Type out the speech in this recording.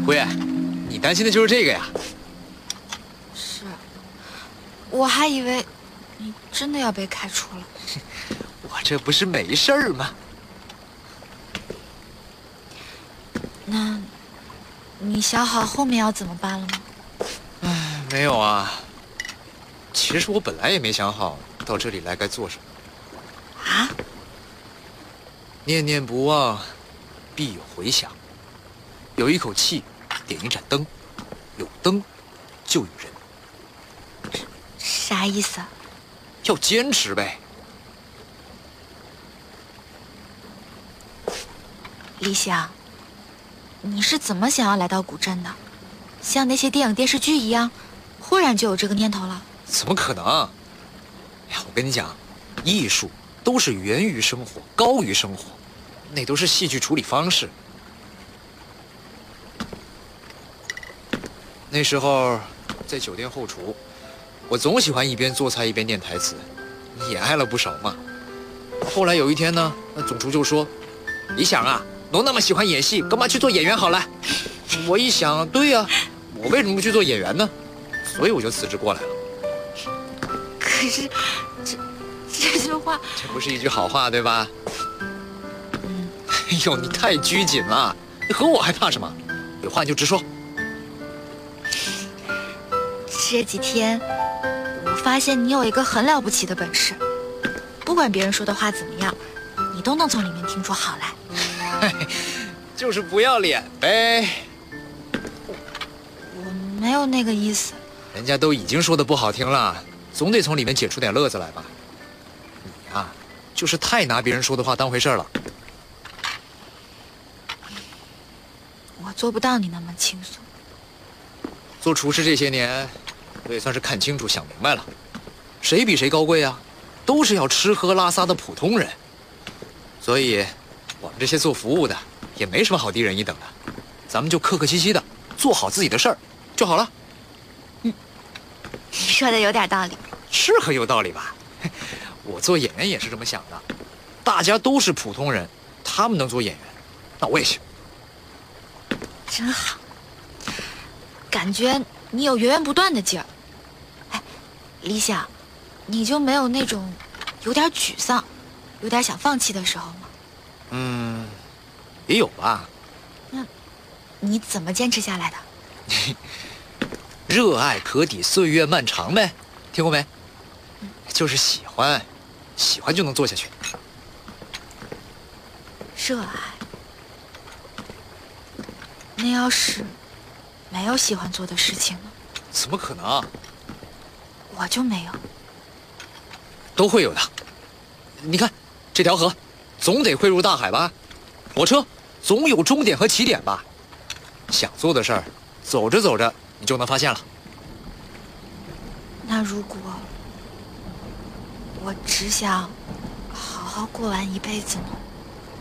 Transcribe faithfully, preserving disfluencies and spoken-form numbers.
薇，你担心的就是这个呀？ 是，我还以为你真的要被开除了。 我这不是没事儿吗？ 那，你想好后面要怎么办了吗？ 唉，没有啊。其实我本来也没想好到这里来该做什么。 啊？ 念念不忘，必有回响。有一口气，点一盏灯，有灯，就有人。 啥意思啊？ 要坚持呗。 李想，你是怎么想要来到古镇的？像那些电影电视剧一样，忽然就有这个念头了？ 怎么可能？哎呀，我跟你讲，艺术都是源于生活，高于生活，那都是戏剧处理方式。那时候在酒店后厨，我总喜欢一边做菜一边念台词，也挨了不少骂。后来有一天呢，那总厨就说：“李想啊，侬那么喜欢演戏，干嘛去做演员好了？”我一想，对呀、啊，我为什么不去做演员呢？所以我就辞职过来了。 可是，这这句话， 这不是一句好话，对吧？ 嗯。 哎呦，你太拘谨了，你和我还怕什么？有话你就直说。 这几天，我发现你有一个很了不起的本事，不管别人说的话怎么样，你都能从里面听出好来。 就是不要脸呗。 我没有那个意思。 人家都已经说的不好听了，总得从里面解出点乐子来吧。你呀、啊，就是太拿别人说的话当回事了。 我做不到你那么轻松。 做厨师这些年，我也算是看清楚、想明白了，谁比谁高贵啊？都是要吃喝拉撒的普通人。所以，我们这些做服务的也没什么好低人一等的，咱们就客客气气的做好自己的事儿就好了。 嗯，你说的有点道理， 是很有道理吧？我做演员也是这么想的，大家都是普通人，他们能做演员，那我也行。 真好，感觉你有源源不断的劲儿。哎，李想，你就没有那种有点沮丧、有点想放弃的时候吗？ 嗯，也有吧。 那你怎么坚持下来的？ 热爱可抵岁月漫长呗，听过没？ 嗯， 就是喜欢，喜欢就能做下去。 热爱。那要是没有喜欢做的事情呢？ 怎么可能？ 我就没有。 都会有的。你看这条河，总得汇入大海吧？火车总有终点和起点吧？想做的事儿，走着走着你就能发现了。 那如果我只想好好过完一辈子呢？